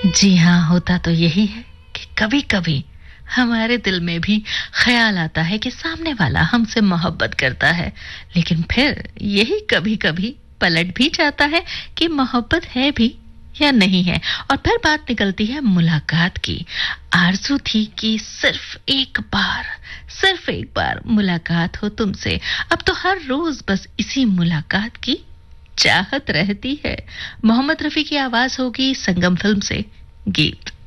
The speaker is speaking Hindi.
जी हाँ, होता तो यही है कि कभी-कभी हमारे दिल में भी ख़्याल आता है कि सामने वाला हमसे मोहब्बत करता है, लेकिन फिर यही कभी-कभी पलट भी जाता है कि मोहब्बत है भी या नहीं है। और फिर बात निकलती है मुलाकात की। आरज़ू थी कि सिर्फ एक बार मुलाकात हो तुमसे। अब तो हर रोज़ बस इसी मुलाकात की चाहत रहती है। मोहम्मद रफी की आवाज होगी संगम फिल्म से गीत।